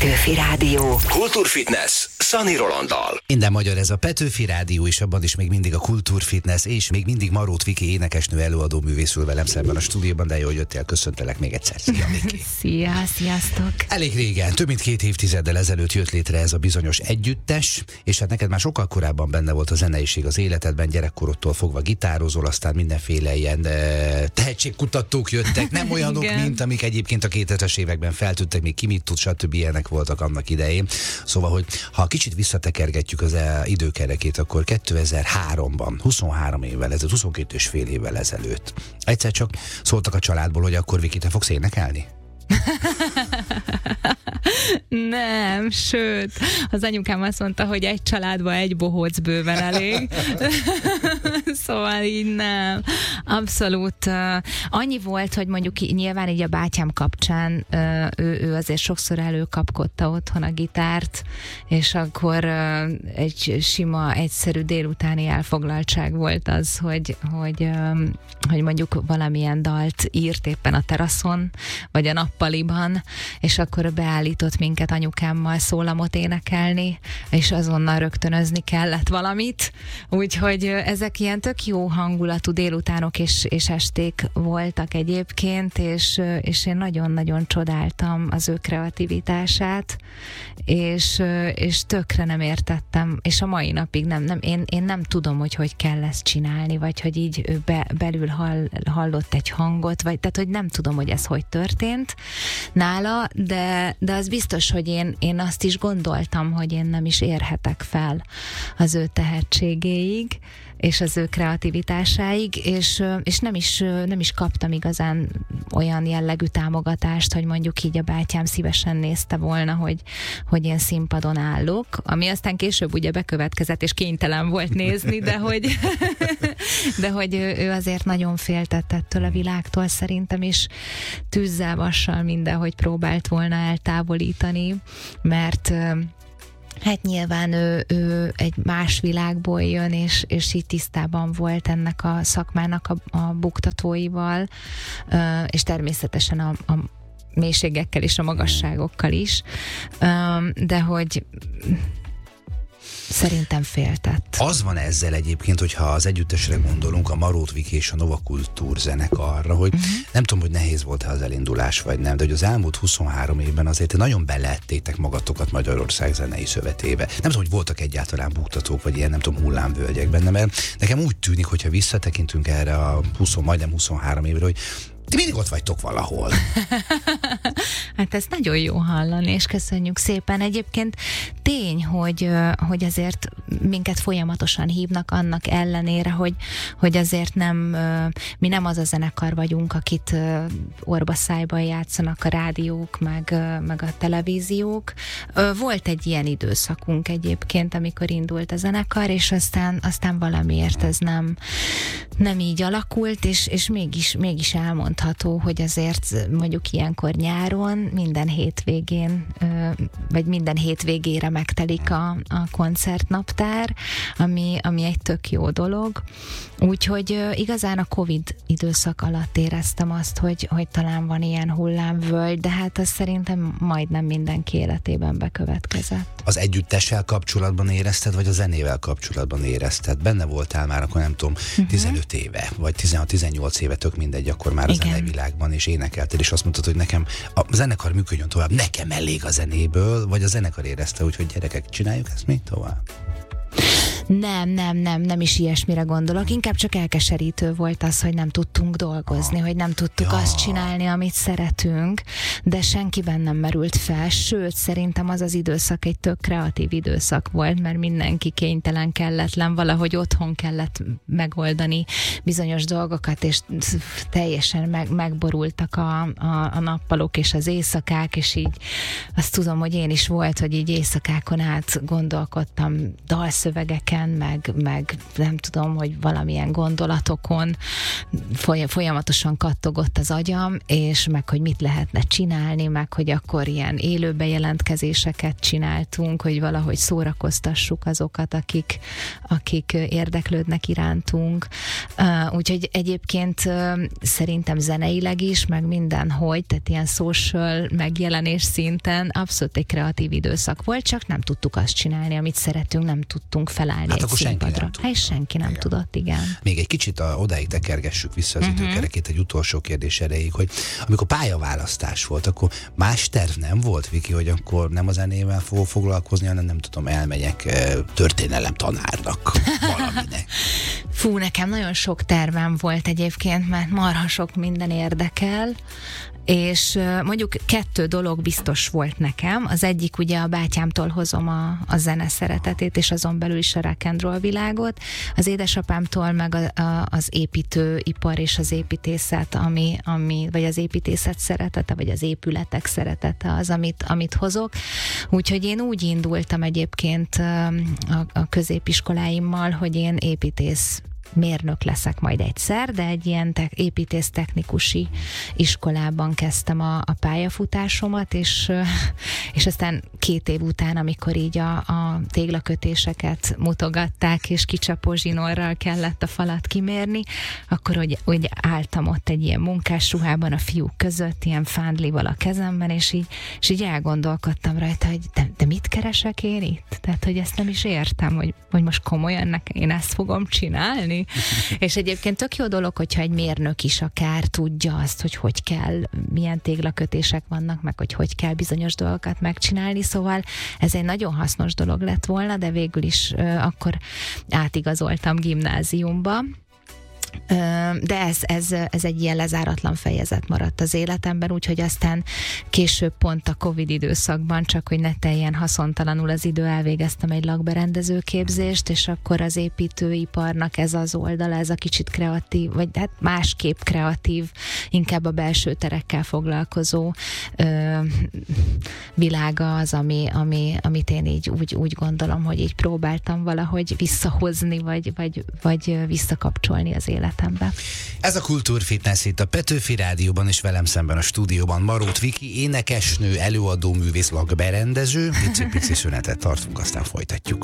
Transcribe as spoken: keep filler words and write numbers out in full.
Petőfi Rádió. Kultúrfitness Szani Rolanddal. Minden magyar ez a Petőfi Rádió, és abban is még mindig a Kultúrfitness, és még mindig Marót Viki énekesnő, előadó művészül velem szemben a stúdióban, de jó, hogy jöttél, köszöntelek még egyszer. Szia, Viki! Szia, sziasztok! Elég régen, több mint két évtizeddel ezelőtt jött létre ez a bizonyos együttes, és hát neked már sokkal korábban benne volt a zeneiség az életedben, gyerekkorodtól fogva gitározol, aztán mindenféle ilyen e, tehetségkutatók jöttek, nem olyanok, mint amik egyébként a kétezres években feltűntek, még ki mit tud, stb. Ilyenek voltak annak idején. Szóval, hogy ha kicsit visszatekergetjük az időkerekét, akkor kétezer-háromban, huszonhárom évvel ezelőtt, huszonkét és fél évvel ezelőtt egyszer csak szóltak a családból, hogy akkor Viki, te fogsz énekelni? Nem, sőt, az anyukám azt mondta, hogy egy családban egy bohóc bőven elég. Szóval így nem. Abszolút. Uh, annyi volt, hogy mondjuk nyilván így a bátyám kapcsán uh, ő, ő azért sokszor előkapkodta otthon a gitárt, és akkor uh, egy sima, egyszerű délutáni elfoglaltság volt az, hogy, hogy, um, hogy mondjuk valamilyen dalt írt éppen a teraszon, vagy a nappaliban, és akkor beállított minket anyukámmal szólamot énekelni, és azonnal rögtönözni kellett valamit. Úgyhogy ezek ilyen tök jó hangulatú délutánok és, és esték voltak egyébként, és, és én nagyon-nagyon csodáltam az ő kreativitását, és, és tökre nem értettem, és a mai napig nem, nem én, én nem tudom, hogy hogy kell ezt csinálni, vagy hogy így ő be, belül hall, hallott egy hangot, vagy tehát, hogy nem tudom, hogy ez hogy történt nála, de, de az biztos, hogy én, én azt is gondoltam, hogy én nem is érhetek fel az ő tehetségéig, és az ő kreativitásáig, és, és nem, is, nem is kaptam igazán olyan jellegű támogatást, hogy mondjuk így a bátyám szívesen nézte volna, hogy, hogy én színpadon állok, ami aztán később ugye bekövetkezett, és kénytelen volt nézni, de hogy, de hogy ő, ő azért nagyon féltett ettől a világtól szerintem, és tűzzel, vassal mindenhogy próbált volna eltávolítani, mert hát nyilván ő, ő egy más világból jön, és, és így tisztában volt ennek a szakmának a, a buktatóival, és természetesen a, a mélységekkel és a magasságokkal is, de hogy szerintem féltett. Az van ezzel egyébként, hogyha az együttesre gondolunk, a Marót Viki és a Nova Kultúr zenekarra, hogy uh-huh. nem tudom, hogy nehéz volt-e az elindulás, vagy nem, de hogy az elmúlt huszonhárom évben azért nagyon beleettétek magatokat Magyarország zenei szövetébe. Nem tudom, hogy voltak egyáltalán buktatók, vagy ilyen, nem tudom, hullámvölgyek benne, mert nekem úgy tűnik, hogyha visszatekintünk erre a húsz, majdnem huszonhárom évre, hogy ti mindig ott vagytok valahol. Hát ez nagyon jó hallani, és köszönjük szépen. Egyébként tény, hogy, hogy azért minket folyamatosan hívnak annak ellenére, hogy, hogy azért nem, mi nem az a zenekar vagyunk, akit orbaszájban játszanak a rádiók, meg, meg a televíziók. Volt egy ilyen időszakunk egyébként, amikor indult a zenekar, és aztán, aztán valamiért ez nem, nem így alakult, és, és mégis, mégis elmondható, hogy azért mondjuk ilyenkor nyáron minden hétvégén, vagy minden hétvégére megtelik a, a koncertnaptár, ami, ami egy tök jó dolog. Úgyhogy igazán a Covid időszak alatt éreztem azt, hogy, hogy talán van ilyen hullámvölgy, de hát az szerintem majdnem mindenki életében bekövetkezett. Az együttessel kapcsolatban érezted, vagy a zenével kapcsolatban érezted? Benne voltál már, akkor nem tudom, uh-huh. tizenöt éve, vagy tizenhat-tizennyolc éve, tök mindegy, akkor már a Igen. zenei világban, és énekeltél, és azt mondtad, hogy nekem a zenekar működjön tovább, nekem elég a zenéből, vagy a zenekar érezte úgy, hogy gyerekek, csináljuk ezt mi tovább? Nem, nem, nem, nem is ilyesmire gondolok. Inkább csak elkeserítő volt az, hogy nem tudtunk dolgozni, ah. hogy nem tudtuk ja. azt csinálni, amit szeretünk, de senkiben nem merült fel, sőt, szerintem az az időszak egy tök kreatív időszak volt, mert mindenki kénytelen, kelletlen, valahogy otthon kellett megoldani bizonyos dolgokat, és teljesen meg, megborultak a, a, a nappalok és az éjszakák, és így azt tudom, hogy én is volt, hogy így éjszakákon át gondolkodtam dalszövegek ötleteken, meg, meg nem tudom, hogy valamilyen gondolatokon folyamatosan kattogott az agyam, és meg, hogy mit lehetne csinálni, meg, hogy akkor ilyen élő bejelentkezéseket csináltunk, hogy valahogy szórakoztassuk azokat, akik, akik érdeklődnek irántunk. Úgyhogy egyébként szerintem zeneileg is, meg mindenhogy, tehát ilyen social megjelenés szinten abszolút egy kreatív időszak volt, csak nem tudtuk azt csinálni, amit szeretünk, nem tudtunk felállni hát egy akkor színpadra. Senki nem hát senki nem igen. tudott, igen. Még egy kicsit a, odáig tekergessük vissza az Uh-huh. időkerekét, egy utolsó kérdés erejéig, hogy amikor pályaválasztás volt, akkor más terv nem volt, Viki, hogy akkor nem a zenével fogok foglalkozni, hanem nem tudom, elmegyek történelem tanárnak, valaminek. Fú, nekem nagyon sok tervem volt egyébként, mert marha sok minden érdekel, és mondjuk kettő dolog biztos volt nekem. Az egyik ugye a bátyámtól hozom a, a zene szeretetét, és azon belül is a rock and roll világot. Az édesapámtól meg a, a, az építőipar és az építészet, ami, ami, vagy az építészet szeretete, vagy az épületek szeretete az, amit, amit hozok. Úgyhogy én úgy indultam egyébként a, a középiskoláimmal, hogy én építész mérnök leszek majd egyszer, de egy ilyen te- építész-technikusi iskolában kezdtem a, a pályafutásomat, és, és aztán két év után, amikor így a, a téglakötéseket mutogatták, és kicsapó zsinórral kellett a falat kimérni, akkor úgy, úgy álltam ott egy ilyen munkásruhában a fiúk között, ilyen fándlival a kezemben, és így, és így elgondolkodtam rajta, hogy de, de mit keresek én itt? Tehát, hogy ezt nem is értem, hogy, hogy most komolyan nekem én ezt fogom csinálni? És egyébként tök jó dolog, hogyha egy mérnök is akár tudja azt, hogy hogy kell, milyen téglakötések vannak, meg hogy hogy kell bizonyos dolgokat megcsinálni, szóval ez egy nagyon hasznos dolog lett volna, de végül is uh, akkor átigazoltam gimnáziumba. De ez, ez, ez egy ilyen lezáratlan fejezet maradt az életemben, úgyhogy aztán később pont a Covid időszakban, csak hogy ne teljen haszontalanul az idő, elvégeztem egy lakberendező képzést, és akkor az építőiparnak ez az oldala, ez a kicsit kreatív, vagy hát másképp kreatív, inkább a belső terekkel foglalkozó ö, világa az, ami, ami, amit én így úgy, úgy gondolom, hogy így próbáltam valahogy visszahozni, vagy, vagy, vagy visszakapcsolni az életembe. Ez a Kultúrfitness itt a Petőfi Rádióban, és velem szemben a stúdióban Marót Viki, énekesnő, előadó, művész, lakberendező. Pici-pici szünetet tartunk, aztán folytatjuk.